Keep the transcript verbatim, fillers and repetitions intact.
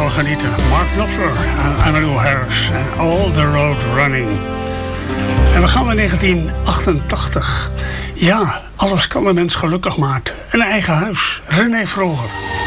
van genieten. Mark Knopfler en Emmylou Harris en All the Road Running. En we gaan naar negentien achtentachtig. Ja, alles kan de mens gelukkig maken. Een eigen huis. René Vroger.